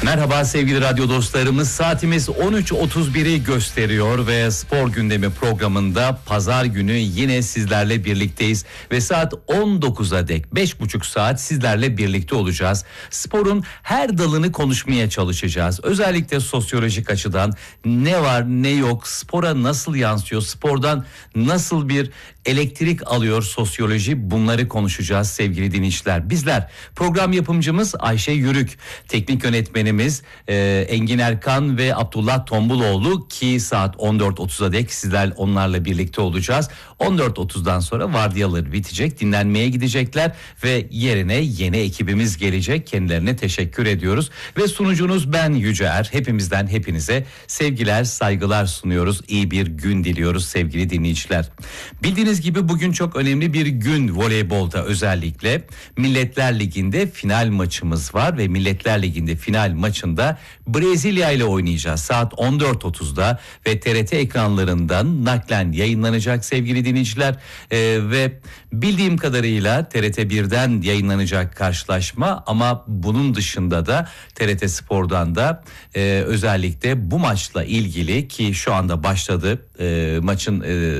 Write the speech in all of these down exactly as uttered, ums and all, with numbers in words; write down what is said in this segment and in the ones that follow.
Merhaba sevgili radyo dostlarımız, saatimiz on üç otuz biri gösteriyor ve Spor Gündemi programında pazar günü yine sizlerle birlikteyiz ve saat on dokuza dek beş buçuk saat sizlerle birlikte olacağız. Sporun her dalını konuşmaya çalışacağız. Özellikle sosyolojik açıdan ne var ne yok, spora nasıl yansıyor, spordan nasıl bir elektrik alıyor sosyoloji, bunları konuşacağız sevgili dinleyiciler. Bizler program yapımcımız Ayşe Yürük, teknik yönetmenimiz e, Engin Erkan ve Abdullah Tombuloğlu ki saat on dört otuza dek sizler onlarla birlikte olacağız. on dört otuzdan sonra vardiyaları bitecek, dinlenmeye gidecekler ve yerine yeni ekibimiz gelecek. Kendilerine teşekkür ediyoruz ve sunucunuz ben Yüce Er. Hepimizden hepinize sevgiler, saygılar sunuyoruz. İyi bir gün diliyoruz sevgili dinleyiciler. Bildiğiniz gibi bugün çok önemli bir gün voleybolda, özellikle Milletler Ligi'nde final maçımız var ve Milletler Ligi'nde final maçında Brezilya ile oynayacağız. Saat on dört otuzda ve T R T ekranlarından naklen yayınlanacak sevgili dinleyiciler. Ee, ve bildiğim kadarıyla T R T birden yayınlanacak karşılaşma, ama bunun dışında da T R T Spor'dan da e, özellikle bu maçla ilgili, ki şu anda başladı e, maçın e,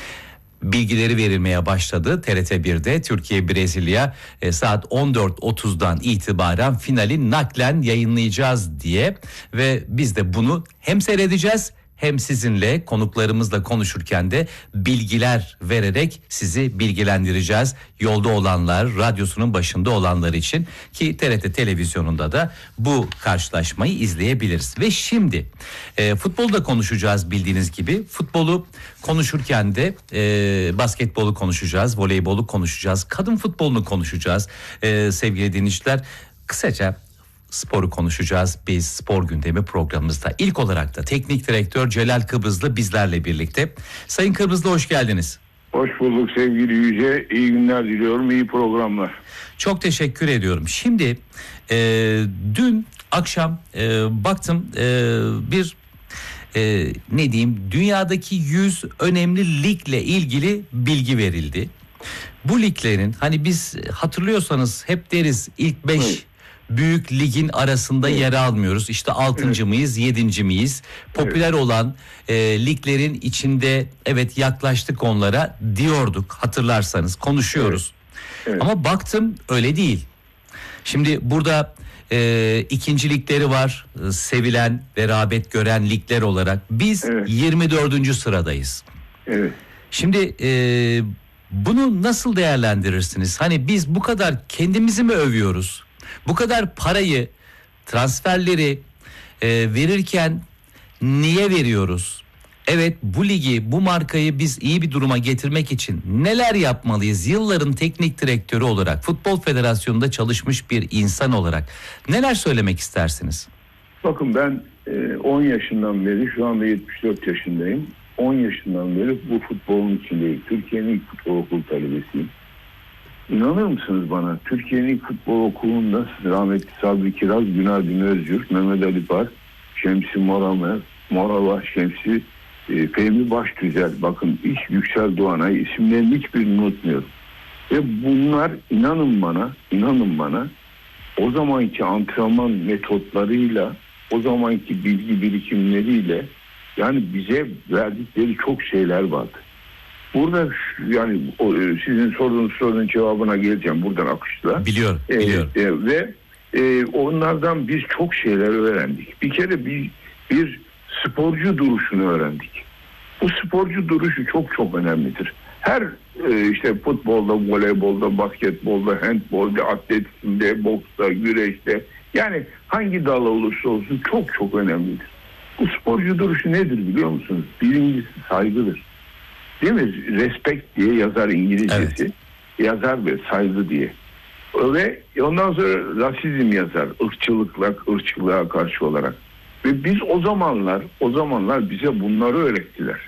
bilgileri verilmeye başladı. T R T birde Türkiye Brezilya e, saat on dört otuzdan itibaren finali naklen yayınlayacağız diye ve biz de bunu hem seyredeceğiz hem sizinle, konuklarımızla konuşurken de bilgiler vererek sizi bilgilendireceğiz. Yolda olanlar, radyosunun başında olanlar için, ki T R T televizyonunda da bu karşılaşmayı izleyebiliriz. Ve şimdi e, futbolu da konuşacağız bildiğiniz gibi. Futbolu konuşurken de e, basketbolu konuşacağız, voleybolu konuşacağız, kadın futbolunu konuşacağız e, sevgili dinleyiciler. Kısaca sporu konuşacağız biz Spor Gündemi programımızda. İlk olarak da teknik direktör Celal Kıbrıslı bizlerle birlikte. Sayın Kıbrıslı, hoş geldiniz. Hoş bulduk sevgili Yüce. İyi günler diliyorum, iyi programlar. Çok teşekkür ediyorum. Şimdi e, dün akşam e, baktım e, bir e, ne diyeyim dünyadaki yüz önemli ligle ilgili bilgi verildi. Bu liglerin, hani biz hatırlıyorsanız hep deriz ilk beş evet. büyük ligin arasında evet. yer almıyoruz. İşte altıncı evet. mıyız, yedinci miyiz? Popüler evet. olan e, liglerin içinde evet yaklaştık onlara diyorduk, hatırlarsanız konuşuyoruz. Evet. Evet. Ama baktım öyle değil. Şimdi burada e, ikinci ligleri var, e, sevilen ve rağbet gören ligler olarak. Biz evet. yirmi dördüncü sıradayız. Evet. Şimdi e, bunu nasıl değerlendirirsiniz? Hani biz bu kadar kendimizi mi övüyoruz? Bu kadar parayı, transferleri e, verirken niye veriyoruz? Evet, bu ligi, bu markayı biz iyi bir duruma getirmek için neler yapmalıyız? Yılların teknik direktörü olarak, Futbol Federasyonu'nda çalışmış bir insan olarak neler söylemek istersiniz? Bakın ben on yaşından beri, şu anda yetmiş dört yaşındayım. on yaşından beri bu futbolun içindeyim. Türkiye'nin ilk futbol okulu talebesiyim. İnanır mısınız bana? Türkiye'nin ilk futbol okulunda rahmetli Sabri Kiraz, Günardin Özgür, Mehmet Ali Par, Şemsi Moramer, Morava Şemsi, e, Fehmi Baştüzel, bakın iş Yüksel Doğanay, isimlerini hiçbirini unutmuyorum. Ve bunlar inanın bana, inanın bana o zamanki antrenman metotlarıyla, o zamanki bilgi birikimleriyle yani bize verdikleri çok şeyler vardı. Burada yani o, sizin sorduğunuz sorunun cevabına geleceğim buradan akışla. Biliyorum, biliyorum. Ee, e, ve e, onlardan biz çok şeyler öğrendik. Bir kere bir, bir sporcu duruşunu öğrendik. Bu sporcu duruşu çok çok önemlidir. Her e, işte futbolda, voleybolda, basketbolda, handbolda, atletizmde, boksta, güreşte, yani hangi dal olursa olsun çok çok önemlidir. Bu sporcu duruşu nedir biliyor musunuz? Birincisi saygıdır. Değil mi? Respect diye yazar İngilizcesi. Evet. Yazar ve saygı diye. Ve ondan sonra rasizm yazar. Irkçılıkla, ırkçılığa karşı olarak. Ve biz o zamanlar, o zamanlar bize bunları öğrettiler.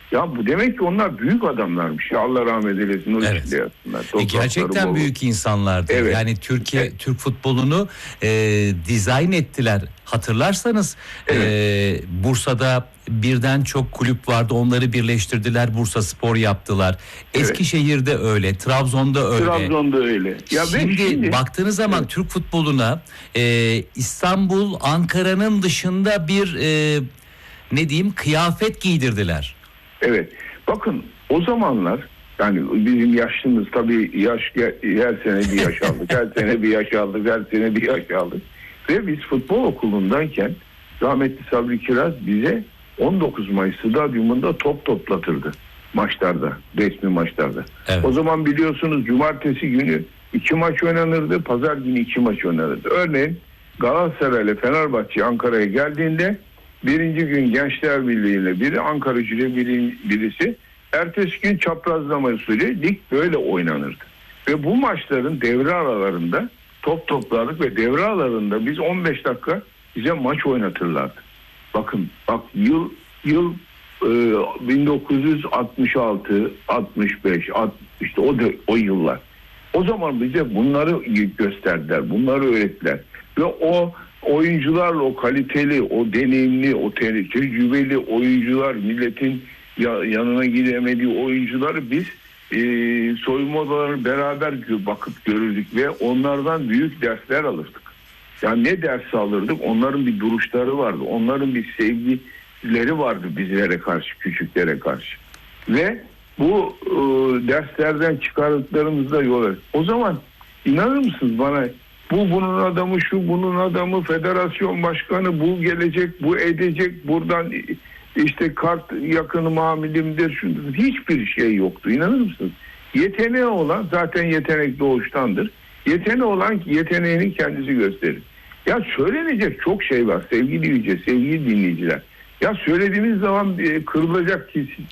Ya bu demek ki onlar büyük adamlarmış. Ya Allah rahmet eylesin. O Evet. içinde yatsınlar. E gerçekten bol. büyük insanlardı. Evet. Yani Türkiye Evet. Türk futbolunu e, dizayn ettiler. Hatırlarsanız Evet. e, Bursa'da birden çok kulüp vardı. Onları birleştirdiler. Bursa Spor yaptılar. Evet. Eskişehir'de öyle, Trabzon'da öyle. Trabzon'da öyle. Ya şimdi, şimdi baktığınız zaman evet. Türk futboluna e, İstanbul, Ankara'nın dışında bir e, ne diyeyim kıyafet giydirdiler. Evet. Bakın o zamanlar yani bizim yaşlımız tabii yaş her sene bir yaş aldık. Her sene bir yaş aldık. Her sene bir yaş aldık. Ve biz futbol okulundayken rahmetli Sabri Kiraz bize on dokuz Mayıs stadyumunda top toplatırdı. Maçlarda, resmi maçlarda. Evet. O zaman biliyorsunuz cumartesi günü iki maç oynanırdı. Pazar günü iki maç oynanırdı. Örneğin Galatasaray ile Fenerbahçe Ankara'ya geldiğinde birinci gün Gençler Birliği ile biri, Ankara Gücü birisi, ertesi gün çaprazlama usulü lig böyle oynanırdı. Ve bu maçların devre aralarında top toplardık ve devre aralarında biz on beş dakika bize maç oynatırlardı. Bakın bak yıl yıl e, bin dokuz yüz altmış altı, altmış beş, işte o de, o yıllar. O zaman bize bunları gösterdiler, bunları öğrettiler ve o oyuncularla o kaliteli, o deneyimli, o tecrübeli oyuncular, milletin yanına gidemediği oyuncuları biz e, soyunma odalarını beraber bakıp görürdük ve onlardan büyük dersler alırdık. Yani ne ders alırdık? Onların bir duruşları vardı, onların bir sevgileri vardı bizlere karşı, küçüklere karşı. Ve bu e, derslerden çıkardıklarımızda yol alır. O zaman inanır mısınız bana? Bu bunun adamı, şu bunun adamı, federasyon başkanı, bu gelecek, bu edecek, buradan işte kart yakını mamilimdir, şundur. Hiçbir şey yoktu. İnanır mısınız? Yeteneği olan zaten yetenek doğuştandır. Yeteneği olan yeteneğini kendisi gösterir. Ya söylenecek çok şey var sevgili Yüce, sevgili dinleyiciler. Ya söylediğimiz zaman kırılacak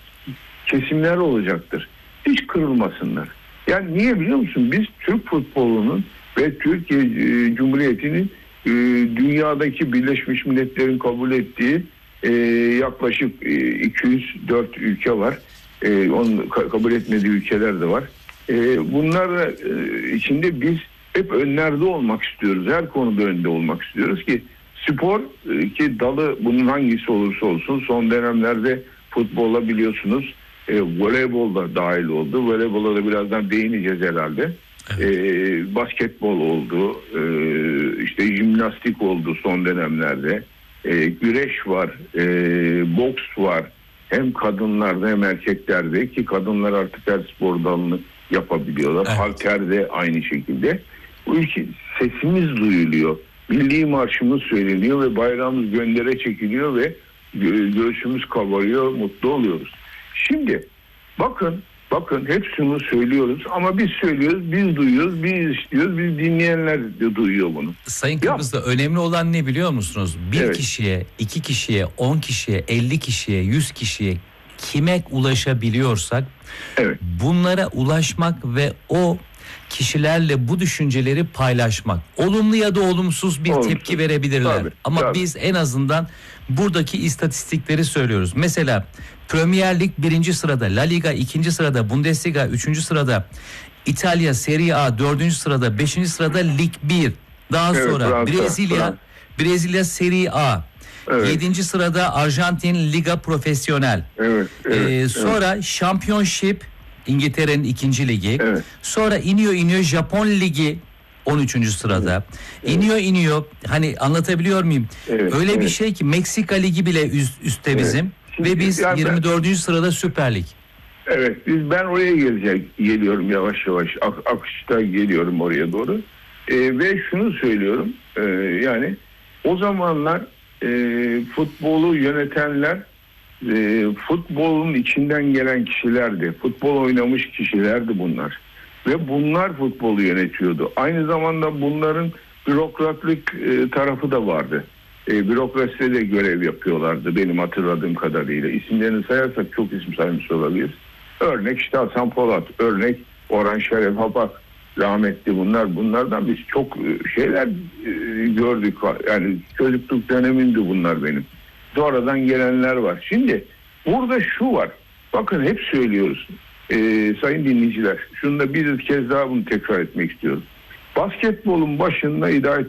kesimler olacaktır. Hiç kırılmasınlar. Yani niye biliyor musun? Biz Türk futbolunun ve Türkiye e, Cumhuriyeti'nin e, dünyadaki Birleşmiş Milletler'in kabul ettiği e, yaklaşık e, iki yüz dört ülke var. E, onun ka- kabul etmediği ülkeler de var. E, bunlar e, içinde biz hep önlerde olmak istiyoruz. Her konuda önde olmak istiyoruz ki spor e, ki dalı bunun hangisi olursa olsun son dönemlerde futbola biliyorsunuz e, voleybol da dahil oldu. Voleybola da birazdan değineceğiz herhalde. Evet. E, basketbol oldu, e, işte jimnastik oldu son dönemlerde, e, güreş var, e, boks var, hem kadınlarda hem erkeklerde ki kadınlar artık her spor dalını yapabiliyorlar, evet. Halterde aynı şekilde. Bu ülke sesimiz duyuluyor, milli marşımız söyleniyor ve bayrağımız göndere çekiliyor ve gö- göğsümüz kabarıyor, mutlu oluyoruz. Şimdi bakın. Bakın hep şunu söylüyoruz ama biz söylüyoruz, biz duyuyoruz, biz istiyoruz, biz dinleyenler de duyuyor bunu. Sayın Kıbrıs'ta önemli olan ne biliyor musunuz? Bir evet. kişiye, iki kişiye, on kişiye, elli kişiye, yüz kişiye kime ulaşabiliyorsak evet. bunlara ulaşmak ve o kişilerle bu düşünceleri paylaşmak. Olumlu ya da olumsuz bir olumsuz. tepki verebilirler. Tabii, ama tabii. biz en azından buradaki istatistikleri söylüyoruz. Mesela Premier Lig birinci sırada, La Liga ikinci sırada, Bundesliga üçüncü sırada, İtalya Serie A dördüncü sırada, beşinci sırada Lig bir. Daha evet, sonra Fransa, Brezilya, Fransa. Brezilya Serie A. Evet. yedinci sırada Arjantin Liga Profesyonel. Evet, evet, ee, sonra evet. Championship İngiltere'nin ikinci ligi. Evet. Sonra iniyor iniyor Japon Ligi on üçüncü sırada. Evet. İniyor iniyor. Hani anlatabiliyor muyum? Evet, Öyle evet. bir şey ki Meksika Ligi bile üst, üstte evet. bizim. Şimdi, ve biz yani yirmi dördüncü ben, sırada Süper Lig. Evet, biz ben oraya gelecek geliyorum yavaş yavaş ak, akışta geliyorum oraya doğru. Ee, ve şunu söylüyorum. E, yani o zamanlar e, futbolu yönetenler e, futbolun içinden gelen kişilerdi. Futbol oynamış kişilerdi bunlar. Ve bunlar futbolu yönetiyordu. Aynı zamanda bunların bürokratlık e, tarafı da vardı. E, bürokraside de görev yapıyorlardı benim hatırladığım kadarıyla. İsimlerini sayarsak çok isim saymış olabiliriz. Örnek işte Hasan Polat, örnek Orhan Şeref Hapak, rahmetli bunlar. Bunlardan biz çok şeyler e, gördük. Yani çocukluk dönemimdi bunlar benim. Sonradan gelenler var. Şimdi burada şu var. Bakın hep söylüyoruz ee, sayın dinleyiciler. Şunu da bir kez daha bunu tekrar etmek istiyorum. Basketbolun başında Hidayet